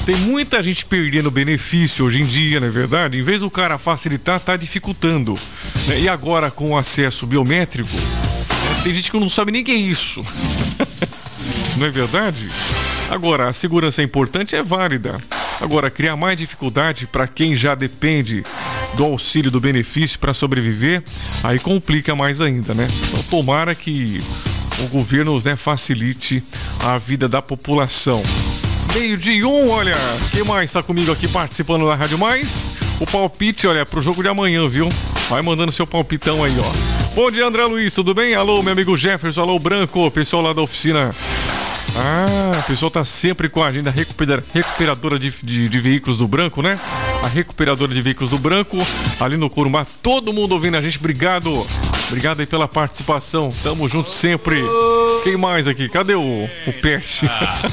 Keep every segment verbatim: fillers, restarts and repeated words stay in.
Tem muita gente perdendo benefício hoje em dia, não é verdade? Em vez do cara facilitar, tá dificultando. Né? E agora com o acesso biométrico, né? Tem gente que não sabe nem o que é isso. Não é verdade? Agora, a segurança é importante, é válida. Agora, criar mais dificuldade para quem já depende do auxílio, do benefício para sobreviver, aí complica mais ainda, né? Então, tomara que o governo, né, facilite a vida da população. Meio de um, olha, quem mais está comigo aqui participando da Rádio Mais? O palpite, olha, pro jogo de amanhã, viu? Vai mandando seu palpitão aí, ó. Bom dia, André Luiz, tudo bem? Alô, meu amigo Jefferson, alô, Branco, pessoal lá da oficina. Ah, o pessoal tá sempre com a agenda recupera, recuperadora de, de, de veículos do Branco, né? A recuperadora de veículos do Branco, ali no Corumá, todo mundo ouvindo a gente, obrigado. Obrigado aí pela participação, tamo junto sempre. Quem mais aqui? Cadê o, o Pet?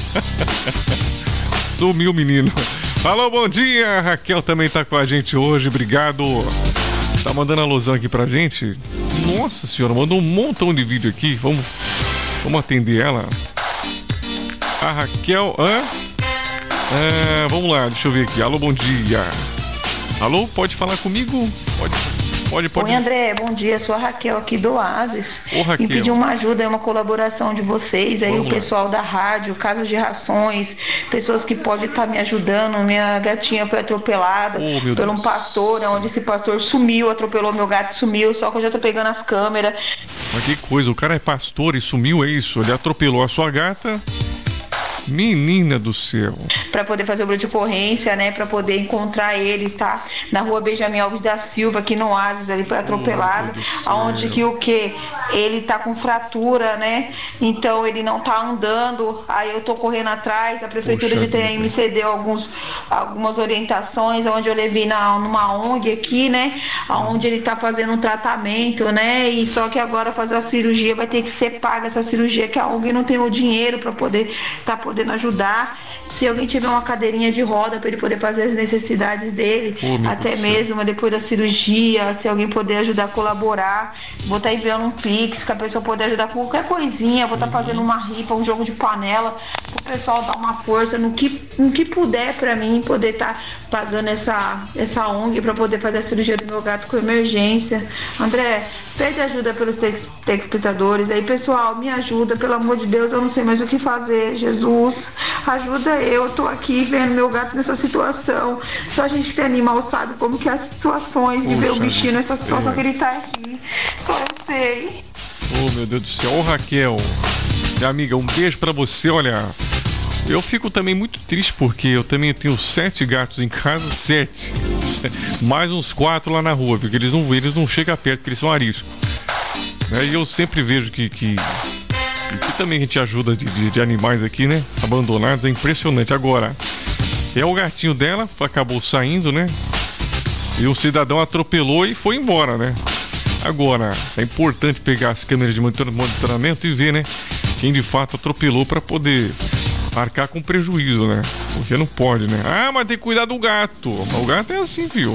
Sumiu o menino. Alô, bom dia, a Raquel também tá com a gente hoje, obrigado. Tá mandando alusão aqui pra gente. Nossa senhora, mandou um montão de vídeo aqui, vamos, vamos atender ela. A Raquel, hã? É, vamos lá, deixa eu ver aqui. Alô, bom dia. Alô, pode falar comigo? Pode, pode, pode. Oi, André, bom dia. Sou a Raquel aqui do Oasis. Ô, Raquel. E pedir uma ajuda, uma colaboração de vocês. Aí Vamos o lá. pessoal da rádio, Casa de Rações, pessoas que podem estar me ajudando. Minha gatinha foi atropelada Oh, meu por um Deus. pastor, onde esse pastor sumiu, atropelou meu gato e sumiu. Só que eu já tô pegando as câmeras. Mas que coisa, o cara é pastor e sumiu, é isso? Ele atropelou a sua gata. Menina do céu. Para poder fazer obra de ocorrência, né? Para poder encontrar ele, tá? Na rua Benjamin Alves da Silva, aqui no Oasis, ele foi atropelado. Oh, aonde que o que? Ele tá com fratura, né? Então ele não tá andando. Aí eu tô correndo atrás. A prefeitura Poxa de Itanhaém vida. me cedeu alguns, algumas orientações, onde eu levei na, numa O N G aqui, né? Onde ele tá fazendo um tratamento, né? E só que agora fazer a cirurgia vai ter que ser paga essa cirurgia, que a O N G não tem o dinheiro para poder tá podendo ajudar. Se alguém tiver uma cadeirinha de roda para ele poder fazer as necessidades dele, Oh, meu até Deus do céu. mesmo depois da cirurgia, se alguém puder ajudar a colaborar, vou estar enviando um Pix, que a pessoa poder ajudar com qualquer coisinha, vou estar fazendo uma rifa, um jogo de panela, o pessoal dar uma força no que, no que puder para mim, poder estar pagando essa, essa O N G para poder fazer a cirurgia do meu gato com emergência. André, pede ajuda pelos telespectadores aí, pessoal, me ajuda, pelo amor de Deus, eu não sei mais o que fazer, Jesus, ajuda eu, tô aqui vendo meu gato nessa situação, só a gente que tem animal sabe como que é as situações de Poxa ver o bichinho vida. nessa situação É. que ele tá aqui, só eu sei. Oh, meu Deus do céu. Ô, Raquel, minha amiga, um beijo pra você. Olha, eu fico também muito triste porque eu também tenho sete gatos em casa, sete. Mais uns quatro lá na rua, porque eles não, eles não chegam perto, porque eles são ariscos. Né? E eu sempre vejo que, que, que também a gente ajuda de, de, de animais aqui, né? Abandonados, é impressionante. Agora, é o gatinho dela, acabou saindo, né? E o cidadão atropelou e foi embora, né? Agora, é importante pegar as câmeras de monitor- monitoramento e ver, né? Quem de fato atropelou para poder arcar com prejuízo, né? Porque não pode, né? Ah, mas tem que cuidar do gato. Mas o gato é assim, viu?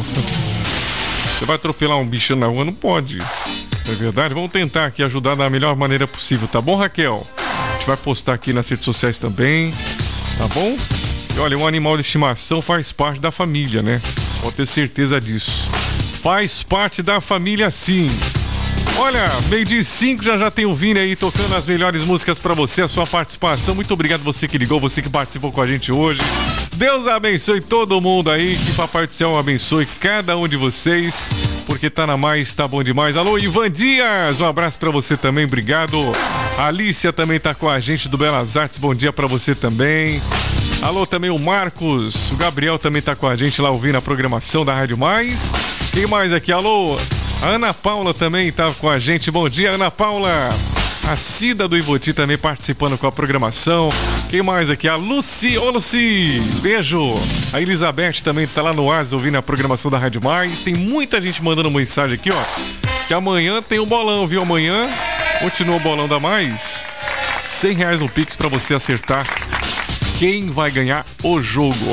Você vai atropelar um bicho na rua, não pode. Não é verdade? Vamos tentar aqui ajudar da melhor maneira possível, tá bom, Raquel? A gente vai postar aqui nas redes sociais também, tá bom? E olha, um animal de estimação faz parte da família, né? Pode ter certeza disso. Faz parte da família, sim. Olha, meio de cinco, já já tem o Vini aí tocando as melhores músicas pra você, a sua participação. Muito obrigado você que ligou, você que participou com a gente hoje. Deus abençoe todo mundo aí, que Papai do Céu abençoe cada um de vocês, porque tá na mais, tá bom demais. Alô, Ivan Dias, um abraço pra você também, obrigado. A Alicia também tá com a gente do Belas Artes, bom dia pra você também. Alô, também o Marcos, o Gabriel também tá com a gente lá ouvindo a programação da Rádio Mais. Quem mais aqui? Alô, a Ana Paula também tá com a gente, bom dia, Ana Paula. A Cida do Ivoti também participando com a programação. Quem mais aqui? A Lucy. Ô, Lucy, beijo. A Elizabeth também tá lá no Oasis ouvindo a programação da Rádio Mais. Tem muita gente mandando mensagem aqui, ó, que amanhã tem um bolão, viu? Amanhã continua o bolão da Mais. cem reais no Pix pra você acertar quem vai ganhar o jogo.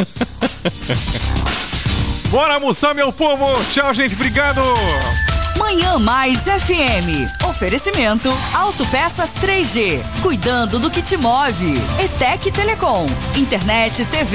Bora almoçar, meu povo. Tchau, gente. Obrigado. Manhã Mais F M. Oferecimento Autopeças três G. Cuidando do que te move. E Tec Telecom. Internet, T V.